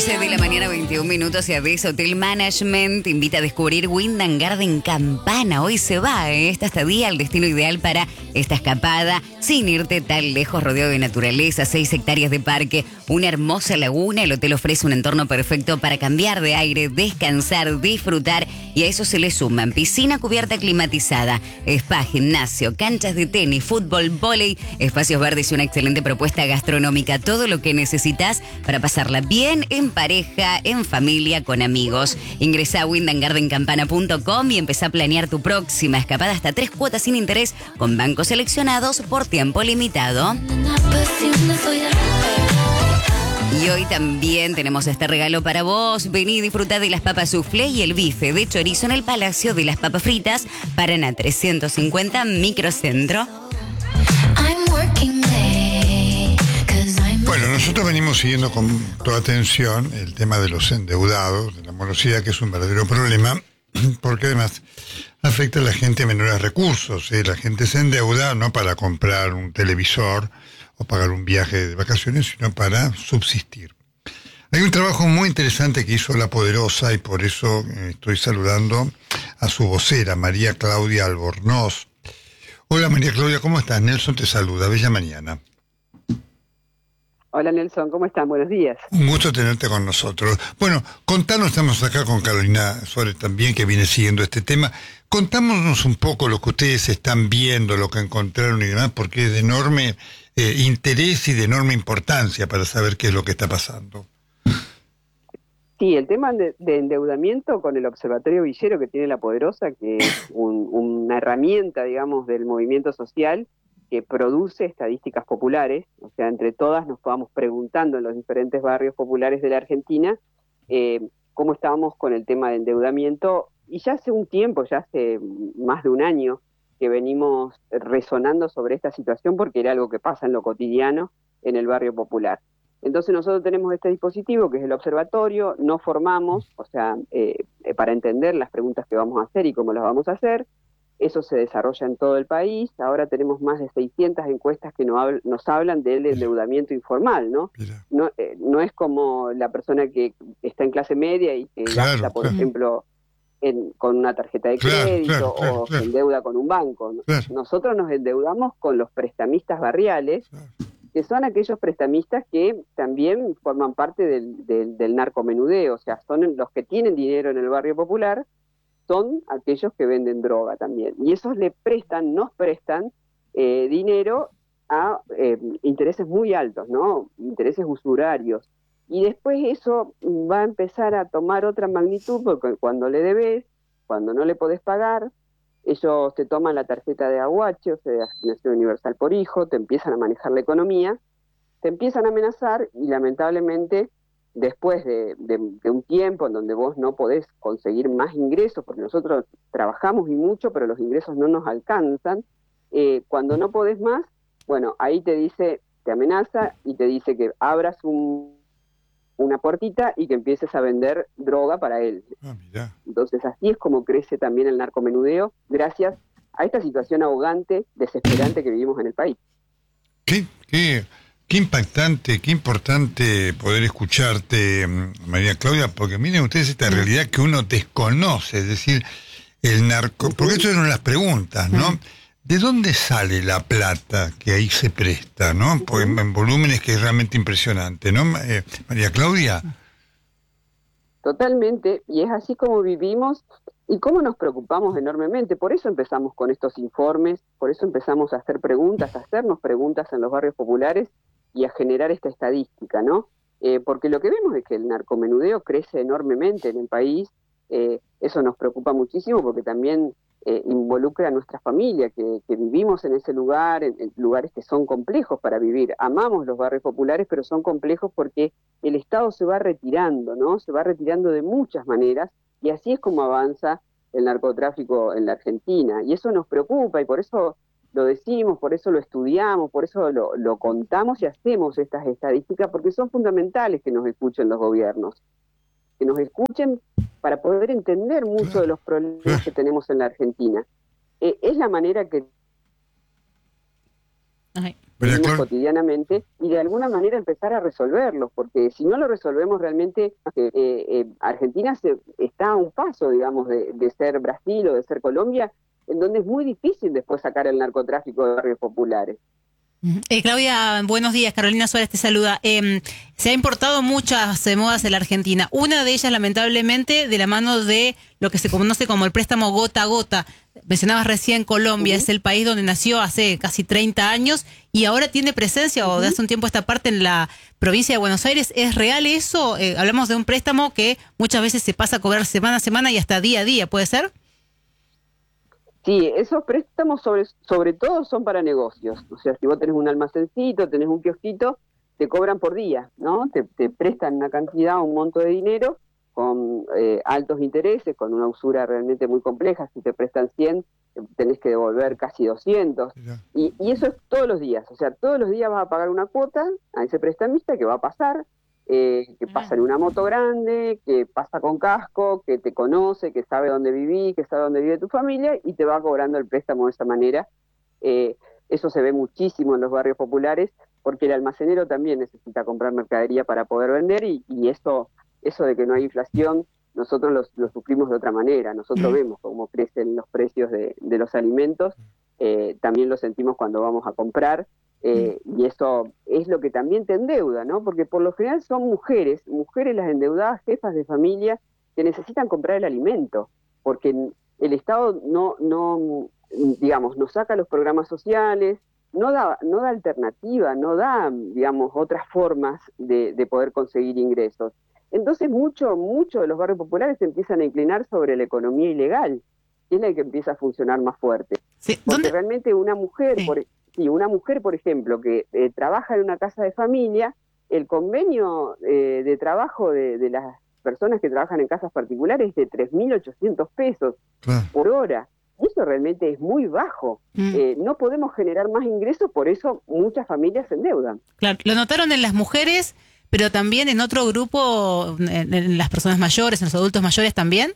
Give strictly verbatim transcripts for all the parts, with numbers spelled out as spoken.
once de la mañana, veintiún minutos, y Adés Hotel Management te invita a descubrir Wind and Garden Campana. Hoy se va, ¿eh? Esta estadía, el destino ideal para esta escapada, sin irte tan lejos, rodeado de naturaleza, seis hectáreas de parque, una hermosa laguna. El hotel ofrece un entorno perfecto para cambiar de aire, descansar, disfrutar, y a eso se le suman piscina cubierta climatizada, spa, gimnasio, canchas de tenis, fútbol, vóley, espacios verdes y una excelente propuesta gastronómica. Todo lo que necesitas para pasarla bien en pareja, en familia, con amigos. Ingresa a wind and garden campana punto com y empezá a planear tu próxima escapada hasta tres cuotas sin interés con bancos seleccionados por tiempo limitado. Y hoy también tenemos este regalo para vos. Vení y disfruta de las papas soufflé y el bife de chorizo en el Palacio de las Papas Fritas, Paraná trescientos cincuenta, Microcentro. Bueno, nosotros venimos siguiendo con toda atención el tema de los endeudados, de la morosidad, que es un verdadero problema, porque además afecta a la gente de menores recursos, ¿eh? La gente se endeuda no para comprar un televisor o pagar un viaje de vacaciones, sino para subsistir. Hay un trabajo muy interesante que hizo La Poderosa, y por eso estoy saludando a su vocera, María Claudia Albornoz. Hola María Claudia, ¿cómo estás? Nelson te saluda, bella mañana. Hola Nelson, ¿cómo están? Buenos días. Un gusto tenerte con nosotros. Bueno, contanos, estamos acá con Carolina Suárez también, que viene siguiendo este tema. Contámonos un poco lo que ustedes están viendo, lo que encontraron y demás, porque es de enorme eh, interés y de enorme importancia para saber qué es lo que está pasando. Sí, el tema de, de endeudamiento con el Observatorio Villero que tiene La Poderosa, que es un, una herramienta, digamos, del movimiento social que produce estadísticas populares, o sea, entre todas nos vamos preguntando en los diferentes barrios populares de la Argentina eh, cómo estábamos con el tema de endeudamiento, y ya hace un tiempo, ya hace más de un año, que venimos resonando sobre esta situación porque era algo que pasa en lo cotidiano en el barrio popular. Entonces nosotros tenemos este dispositivo que es el observatorio, nos formamos, o sea, eh, para entender las preguntas que vamos a hacer y cómo las vamos a hacer. Eso se desarrolla en todo el país. Ahora tenemos más de seiscientas encuestas que no habl- nos hablan del endeudamiento informal, ¿no? No, eh, no es como la persona que está en clase media y que Claro, gasta, por claro. ejemplo, en, con una tarjeta de Claro, crédito claro, claro, o claro. se endeuda con un banco. Claro. Nosotros nos endeudamos con los prestamistas barriales, Claro. que son aquellos prestamistas que también forman parte del, del, del narcomenudeo, o sea, son los que tienen dinero en el barrio popular, son aquellos que venden droga también. Y esos le prestan, nos prestan eh, dinero a eh, intereses muy altos, ¿no? Intereses usurarios. Y después eso va a empezar a tomar otra magnitud, porque cuando le debes, cuando no le podés pagar, ellos te toman la tarjeta de aguache, o sea, de asignación universal por hijo, te empiezan a manejar la economía, te empiezan a amenazar y lamentablemente después de, de, de un tiempo en donde vos no podés conseguir más ingresos, porque nosotros trabajamos y mucho, pero los ingresos no nos alcanzan, eh, cuando no podés más, bueno, ahí te dice, te amenaza y te dice que abras un, una puertita y que empieces a vender droga para él. Ah, mirá. Entonces así es como crece también el narcomenudeo, gracias a esta situación ahogante, desesperante que vivimos en el país. Qué, qué, qué impactante, qué importante poder escucharte, María Claudia, porque miren ustedes esta realidad que uno desconoce, es decir, el narco, porque eso eran las preguntas, ¿no? ¿De dónde sale la plata que ahí se presta, no? Pues en, en volúmenes que es realmente impresionante, ¿no, eh, María Claudia? Totalmente, y es así como vivimos y cómo nos preocupamos enormemente. Por eso empezamos con estos informes, por eso empezamos a hacer preguntas, a hacernos preguntas en los barrios populares y a generar esta estadística, ¿no? Eh, porque lo que vemos es que el narcomenudeo crece enormemente en el país, eh, eso nos preocupa muchísimo porque también eh, involucra a nuestra familia, que, que vivimos en ese lugar, en, en lugares que son complejos para vivir. Amamos los barrios populares, pero son complejos porque el Estado se va retirando, ¿no? Se va retirando de muchas maneras, y así es como avanza el narcotráfico en la Argentina. Y eso nos preocupa, y por eso lo decimos, por eso lo estudiamos, por eso lo, lo contamos y hacemos estas estadísticas, porque son fundamentales que nos escuchen los gobiernos, que nos escuchen para poder entender mucho de los problemas que tenemos en la Argentina. Eh, es la manera que... Ay. vivimos claro. cotidianamente, y de alguna manera empezar a resolverlos, porque si no lo resolvemos realmente, eh, eh, Argentina se, está a un paso, digamos, de, de ser Brasil o de ser Colombia, en donde es muy difícil después sacar el narcotráfico de barrios populares. Eh, Claudia, buenos días. Carolina Suárez te saluda. Eh, se ha importado muchas eh, modas en la Argentina. Una de ellas, lamentablemente, de la mano de lo que se conoce como el préstamo gota a gota. Mencionabas recién Colombia, uh-huh. es el país donde nació hace casi treinta años y ahora tiene presencia, uh-huh. o de hace un tiempo esta parte en la provincia de Buenos Aires. ¿Es real eso? Eh, hablamos de un préstamo que muchas veces se pasa a cobrar semana a semana y hasta día a día, ¿puede ser? Sí, esos préstamos sobre, sobre todo son para negocios. O sea, si vos tenés un almacencito, tenés un kiosquito, te cobran por día, ¿no? Te, te prestan una cantidad, un monto de dinero con eh, altos intereses, con una usura realmente muy compleja. Si te prestan cien, tenés que devolver casi doscientos. Y, y eso es todos los días. O sea, todos los días vas a pagar una cuota a ese prestamista que va a pasar, eh, que pasa en una moto grande, que pasa con casco, que te conoce, que sabe dónde viví, que sabe dónde vive tu familia y te va cobrando el préstamo de esa manera. Eh, eso se ve muchísimo en los barrios populares porque el almacenero también necesita comprar mercadería para poder vender y, y eso, eso de que no hay inflación, nosotros lo, lo sufrimos de otra manera. Nosotros vemos cómo crecen los precios de, de los alimentos, eh, también lo sentimos cuando vamos a comprar. Eh, y eso es lo que también te endeuda, ¿no? Porque por lo general son mujeres, mujeres las endeudadas, jefas de familia, que necesitan comprar el alimento, porque el Estado no, no digamos, no saca los programas sociales, no da, no da alternativa, no da, digamos, otras formas de, de poder conseguir ingresos. Entonces mucho, mucho de los barrios populares se empiezan a inclinar sobre la economía ilegal, que es la que empieza a funcionar más fuerte. Sí, porque ¿dónde? realmente una mujer, Sí. por Sí, una mujer, por ejemplo, que eh, trabaja en una casa de familia, el convenio eh, de trabajo de, de las personas que trabajan en casas particulares es de tres mil ochocientos pesos Claro. por hora. Y eso realmente es muy bajo. Mm. Eh, no podemos generar más ingresos, por eso muchas familias se endeudan. Claro, lo notaron en las mujeres, pero también en otro grupo, en, en las personas mayores, en los adultos mayores también.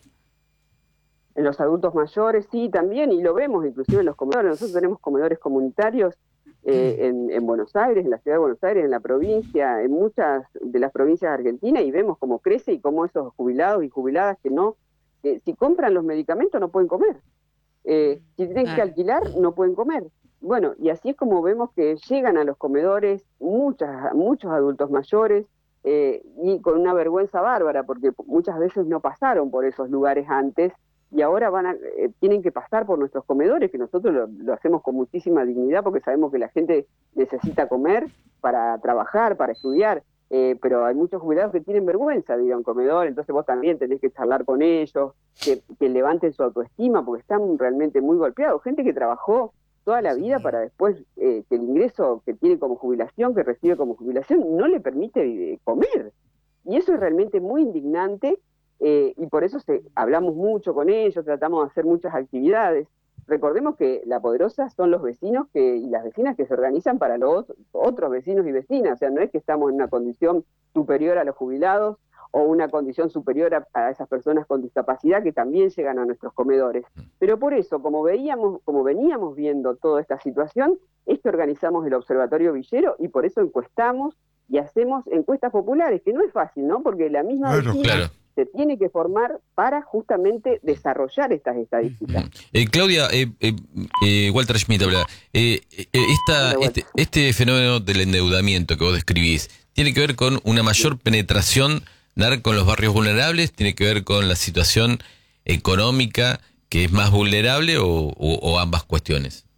En los adultos mayores, sí, también, y lo vemos inclusive en los comedores. Nosotros tenemos comedores comunitarios eh, en, en Buenos Aires, en la ciudad de Buenos Aires, en la provincia, en muchas de las provincias de Argentina, y vemos cómo crece y cómo esos jubilados y jubiladas que no, que si compran los medicamentos no pueden comer. Eh, si tienen que alquilar, no pueden comer. Bueno, y así es como vemos que llegan a los comedores muchas, muchos adultos mayores, eh, y con una vergüenza bárbara, porque muchas veces no pasaron por esos lugares antes, y ahora van a, eh, tienen que pasar por nuestros comedores, que nosotros lo, lo hacemos con muchísima dignidad porque sabemos que la gente necesita comer para trabajar, para estudiar, eh, pero hay muchos jubilados que tienen vergüenza de ir a un comedor, entonces vos también tenés que charlar con ellos, que, que levanten su autoestima porque están realmente muy golpeados, gente que trabajó toda la vida para después eh, que el ingreso que tiene como jubilación, que recibe como jubilación, no le permite eh, comer, y eso es realmente muy indignante. Eh, y por eso se, hablamos mucho con ellos, tratamos de hacer muchas actividades. Recordemos que la poderosa son los vecinos que, y las vecinas que se organizan para los otros vecinos y vecinas, o sea, no es que estamos en una condición superior a los jubilados o una condición superior a, a esas personas con discapacidad que también llegan a nuestros comedores. Pero por eso, como veíamos, como veníamos viendo toda esta situación, es que organizamos el Observatorio Villero y por eso encuestamos y hacemos encuestas populares, que no es fácil, ¿no? Porque la misma Claro, vecina claro. se tiene que formar para justamente desarrollar estas estadísticas. Eh, Claudia, eh, eh, eh, Walter Schmidt habla. Eh, eh, esta, Hola, este, este fenómeno del endeudamiento que vos describís, ¿tiene que ver con una mayor penetración narco en los barrios vulnerables? ¿Tiene que ver con la situación económica que es más vulnerable o, o, o ambas cuestiones?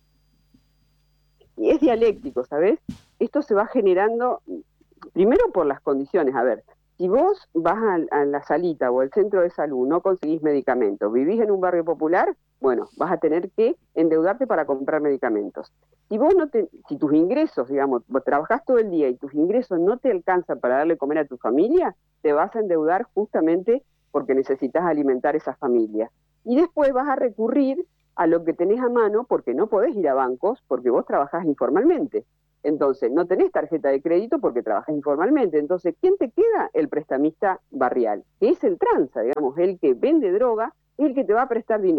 Y es dialéctico, ¿sabes? Esto se va generando, primero por las condiciones. A ver, si vos vas a, a la salita o al centro de salud, no conseguís medicamentos, vivís en un barrio popular, bueno, vas a tener que endeudarte para comprar medicamentos. Si vos no te, si tus ingresos, digamos, vos trabajás todo el día y tus ingresos no te alcanzan para darle comer a tu familia, te vas a endeudar justamente porque necesitas alimentar esa familia. Y después vas a recurrir a lo que tenés a mano porque no podés ir a bancos porque vos trabajás informalmente. Entonces, no tenés tarjeta de crédito porque trabajas informalmente. Entonces, ¿quién te queda? El prestamista barrial, que es el tranza, digamos, el que vende droga, es el que te va a prestar dinero.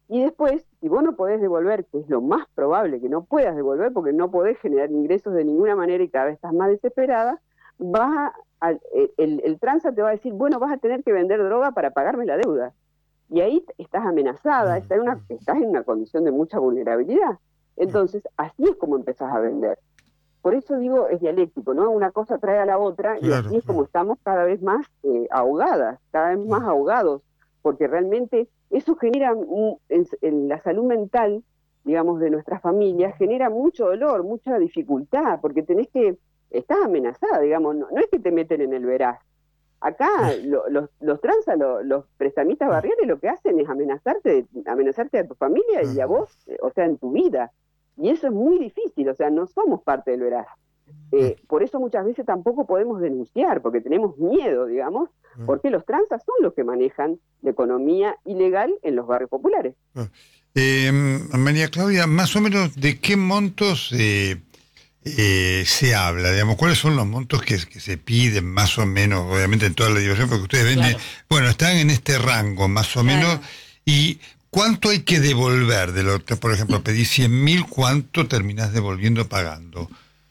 Y después, si vos no podés devolver, que es lo más probable que no puedas devolver, porque no podés generar ingresos de ninguna manera y cada vez estás más desesperada, vas a, el, el tranza te va a decir, bueno, vas a tener que vender droga para pagarme la deuda. Y ahí estás amenazada, estás en una, estás en una condición de mucha vulnerabilidad. Entonces, así es como empezás a vender. Por eso digo, es dialéctico, ¿no? Una cosa trae a la otra, y Claro, así es como claro. estamos cada vez más eh, ahogadas, cada vez más ahogados, porque realmente eso genera, mm, en, en la salud mental, digamos, de nuestras familias, genera mucho dolor, mucha dificultad, porque tenés que, estás amenazada, digamos, no, no es que te meten en el veraz. Acá lo, los, los tranza, lo, los prestamistas barriales lo que hacen es amenazarte, amenazarte a tu familia y a vos, eh, o sea, en tu vida. Y eso es muy difícil, o sea, no somos parte del veraz. Eh, por eso muchas veces tampoco podemos denunciar, porque tenemos miedo, digamos, porque los tranzas son los que manejan la economía ilegal en los barrios populares. Eh, María Claudia, más o menos, ¿de qué montos eh, eh, se habla? Digamos, ¿cuáles son los montos que, que se piden, más o menos, obviamente en toda la diversión, porque ustedes ven, Claro. eh, bueno, están en este rango, más o Claro. menos, y ¿cuánto hay que devolver? De lo que, por ejemplo, pedís cien mil, ¿cuánto terminás devolviendo pagando?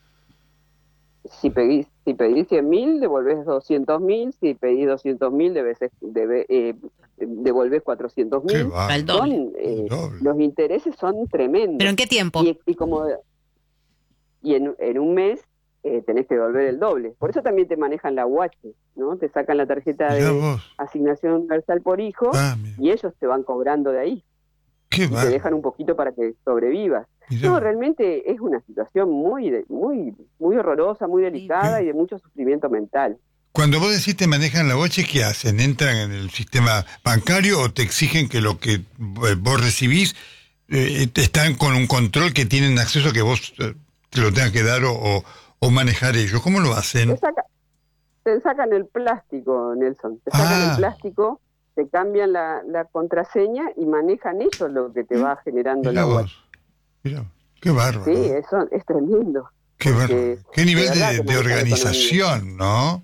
Si pedís, si pedís cien mil, devolvés doscientos mil, si pedís doscientos mil, debes, debe, eh, devolvés cuatrocientos Qué mil. va, Al doble. Son, eh, el doble. los intereses son tremendos. ¿Pero en qué tiempo? Y, y como y en, en un mes eh, tenés que devolver el doble. Por eso también te manejan la U H, ¿no? Te sacan la tarjeta Mirá de vos. asignación universal por hijo Ah, mira. y ellos te van cobrando de ahí Qué y te bárbaro. dejan un poquito para que sobrevivas. Mirá No, vos. realmente es una situación muy, de- muy, muy horrorosa, muy delicada Sí. y de mucho sufrimiento mental. Cuando vos decís te manejan la boche, ¿qué hacen? ¿Entran en el sistema bancario o te exigen que lo que eh, vos recibís eh, están con un control que tienen acceso que vos eh, te lo tengas que dar o, o, o manejar ellos? ¿Cómo lo Te, hacen? saca- te sacan el plástico, Nelson, te sacan Ah. el plástico, te cambian la, la contraseña y manejan ellos lo que te va generando Mirá la U H. vos. Mirá, qué bárbaro. Sí, eso es tremendo. Qué porque bárbaro. Qué nivel de verdad de, que de manejan la organización, ¿no?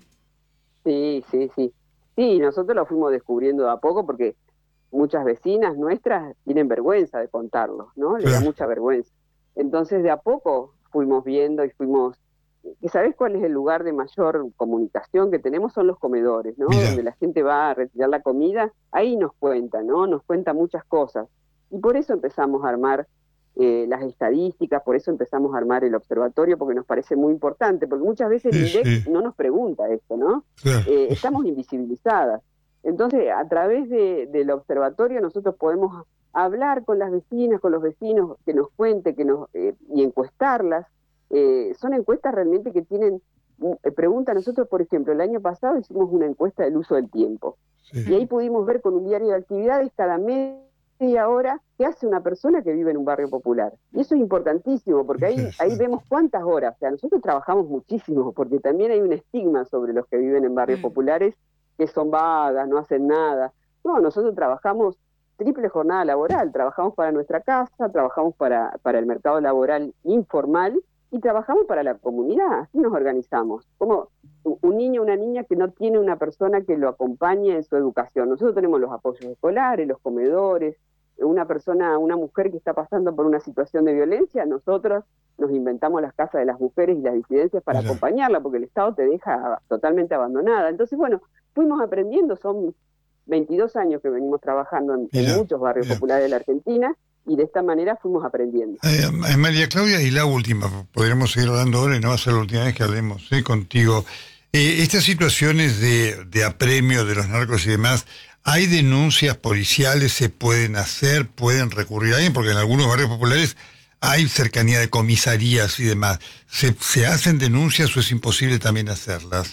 Sí, sí, sí. Sí, nosotros lo fuimos descubriendo de a poco porque muchas vecinas nuestras tienen vergüenza de contarlo, ¿no? Les da Claro. mucha vergüenza. Entonces, de a poco fuimos viendo y fuimos... ¿Y sabés cuál es el lugar de mayor comunicación que tenemos? Son los comedores, ¿no? Mirá. Donde la gente va a retirar la comida, ahí nos cuenta, ¿no? Nos cuenta muchas cosas. Y por eso empezamos a armar eh, las estadísticas, por eso empezamos a armar el observatorio, porque nos parece muy importante, porque muchas veces el Sí, INDEC sí. no nos pregunta esto, ¿no? Claro. Eh, estamos invisibilizadas. Entonces, a través de, del observatorio nosotros podemos hablar con las vecinas, con los vecinos, que nos cuente, que nos eh, y encuestarlas. Eh, son encuestas realmente que tienen eh, preguntas. Nosotros, por ejemplo, el año pasado hicimos una encuesta del uso del tiempo. Sí. Y ahí pudimos ver con un diario de actividades cada media hora qué hace una persona que vive en un barrio popular. Y eso es importantísimo, porque ahí, ahí Interesante. vemos cuántas horas. O sea, nosotros trabajamos muchísimo, porque también hay un estigma sobre los que viven en barrios populares, que son vagas, no hacen nada. No, nosotros trabajamos triple jornada laboral, trabajamos para nuestra casa, trabajamos para, para el mercado laboral informal y trabajamos para la comunidad, así nos organizamos. Como un niño o una niña que no tiene una persona que lo acompañe en su educación. Nosotros tenemos los apoyos escolares, los comedores, una persona, una mujer que está pasando por una situación de violencia, nosotros nos inventamos las casas de las mujeres y las disidencias para Mira. acompañarla, porque el Estado te deja totalmente abandonada. Entonces, bueno, fuimos aprendiendo, son veintidós años que venimos trabajando en, en Mira, muchos barrios mira. populares de la Argentina, y de esta manera fuimos aprendiendo. Eh, María Claudia, y la última, podríamos seguir hablando ahora y no va a ser la última vez que hablemos eh, contigo. Eh, estas situaciones de, de apremio de los narcos y demás, ¿hay denuncias policiales? ¿Se pueden hacer? ¿Pueden recurrir a alguien? Porque en algunos barrios populares hay cercanía de comisarías y demás. ¿Se, se hacen denuncias o es imposible también hacerlas?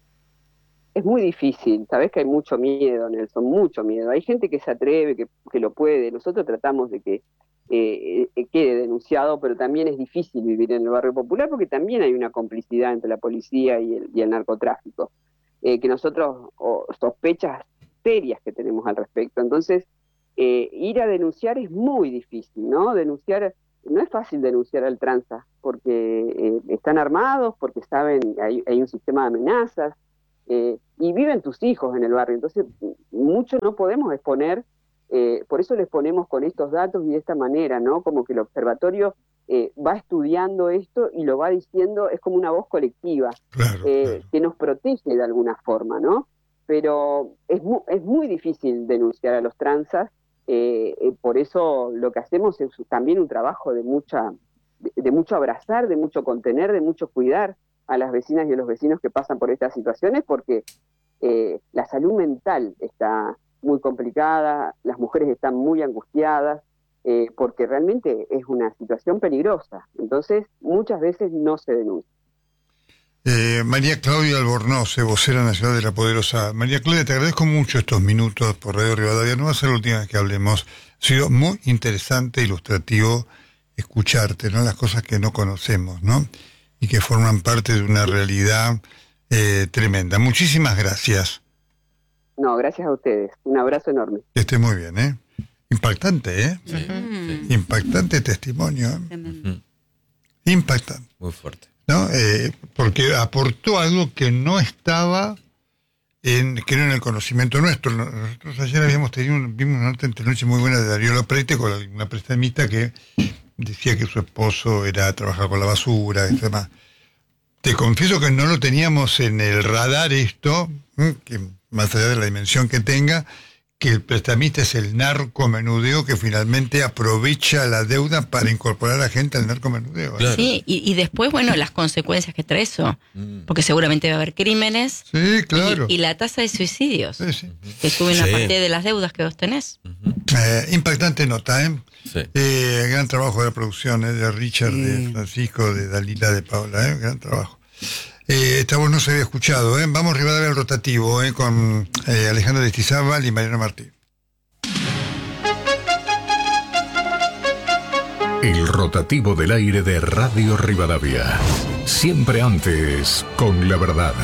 Es muy difícil, sabés que hay mucho miedo, Nelson, mucho miedo. Hay gente que se atreve, que, que lo puede. Nosotros tratamos de que eh, eh, quede denunciado, pero también es difícil vivir en el barrio popular porque también hay una complicidad entre la policía y el, y el narcotráfico, eh, que nosotros, o sospechas serias que tenemos al respecto. Entonces, eh, ir a denunciar es muy difícil, ¿no? Denunciar, no es fácil denunciar al tranza, porque eh, están armados, porque saben, hay, hay un sistema de amenazas. Eh, y viven tus hijos en el barrio, entonces mucho no podemos exponer eh, por eso les ponemos con estos datos y de esta manera, ¿no? Como que el observatorio eh, va estudiando esto y lo va diciendo, es como una voz colectiva, Claro, eh, claro. que nos protege de alguna forma, ¿no? Pero es, mu es muy difícil denunciar a los transas, eh, eh, por eso lo que hacemos es también un trabajo de mucha, de, de mucho abrazar, de mucho contener, de mucho cuidar a las vecinas y a los vecinos que pasan por estas situaciones, porque eh, la salud mental está muy complicada, las mujeres están muy angustiadas, eh, porque realmente es una situación peligrosa. Entonces, muchas veces no se denuncia. Eh, María Claudia Albornoz, vocera nacional de La Poderosa. María Claudia, te agradezco mucho estos minutos por Radio Rivadavia. No va a ser la última vez que hablemos. Ha sido muy interesante, ilustrativo escucharte, ¿no? Las cosas que no conocemos, ¿no? Y que forman parte de una realidad eh, tremenda. Muchísimas gracias. No, gracias a ustedes. Un abrazo enorme. Que esté muy bien, ¿eh? Impactante, ¿eh? Sí, sí. Impactante testimonio, ¿eh? Ujú. Impactante. Muy fuerte. ¿No? Eh, porque aportó algo que no estaba en, que no en el conocimiento nuestro. Nosotros ayer habíamos tenido un, vimos una nota entre noche muy buena de Darío Loprete con una prestamista que decía que su esposo era trabajar con la basura y demás. Te confieso que no lo teníamos en el radar esto, ¿eh? Que más allá de la dimensión que tenga, que el prestamista es el narcomenudeo que finalmente aprovecha la deuda para incorporar a gente al narcomenudeo. ¿eh? Claro. Sí, y, y después, bueno, las consecuencias que trae eso, Mm. porque seguramente va a haber crímenes Sí, claro. y, y la tasa de suicidios, Sí, sí. que suben Sí. aparte de las deudas que vos tenés. Ujú. Eh, impactante nota, ¿eh? Sí. Eh, gran trabajo de la producción, ¿eh? De Richard, Sí. de Francisco, de Dalila, de Paula, ¿eh? Gran trabajo. Eh, esta voz no se había escuchado, ¿eh? Vamos Rivadavia al rotativo, ¿eh? Con eh, Alejandro de Estizábal y Mariano Martí. El rotativo del aire de Radio Rivadavia. Siempre antes, con la verdad.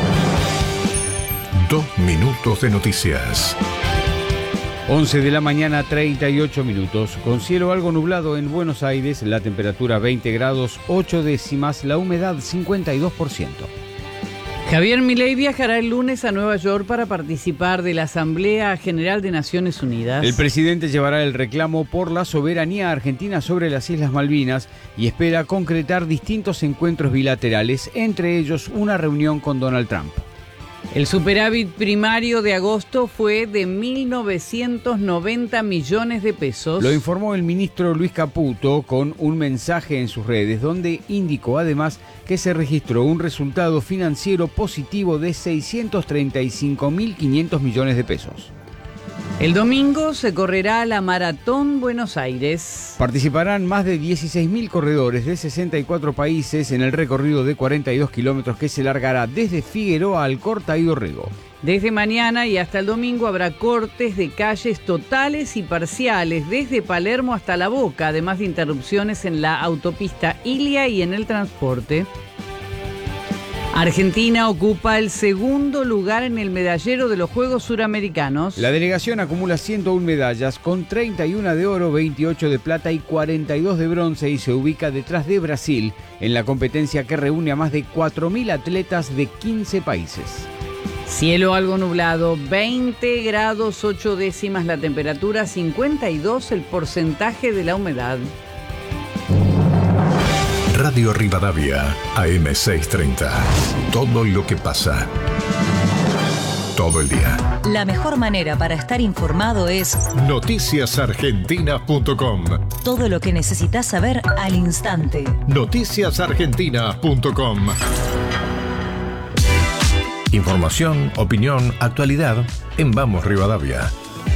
Dos minutos de noticias. once de la mañana, treinta y ocho minutos. Con cielo algo nublado en Buenos Aires, la temperatura veinte grados, ocho décimas, la humedad cincuenta y dos por ciento. Javier Milei viajará el lunes a Nueva York para participar de la Asamblea General de Naciones Unidas. El presidente llevará el reclamo por la soberanía argentina sobre las Islas Malvinas y espera concretar distintos encuentros bilaterales, entre ellos una reunión con Donald Trump. El superávit primario de agosto fue de mil novecientos noventa millones de pesos. Lo informó el ministro Luis Caputo con un mensaje en sus redes, donde indicó además que se registró un resultado financiero positivo de seiscientos treinta y cinco mil quinientos millones de pesos. El domingo se correrá la Maratón Buenos Aires. Participarán más de dieciséis mil corredores de sesenta y cuatro países en el recorrido de cuarenta y dos kilómetros que se largará desde Figueroa al Corta y Dorrego. Desde mañana y hasta el domingo habrá cortes de calles totales y parciales, desde Palermo hasta La Boca, además de interrupciones en la autopista Ilia y en el transporte. Argentina ocupa el segundo lugar en el medallero de los Juegos Suramericanos. La delegación acumula ciento una medallas, con treinta y una de oro, veintiocho de plata y cuarenta y dos de bronce, y se ubica detrás de Brasil en la competencia que reúne a más de cuatro mil atletas de quince países. Cielo algo nublado, veinte grados ocho décimas la temperatura, cincuenta y dos el porcentaje de la humedad. Radio Rivadavia, A M seiscientos treinta. Todo lo que pasa. Todo el día. La mejor manera para estar informado es noticias argentina punto com. todo lo que necesitas saber al instante. noticias argentina punto com. Información, opinión, actualidad en Vamos Rivadavia.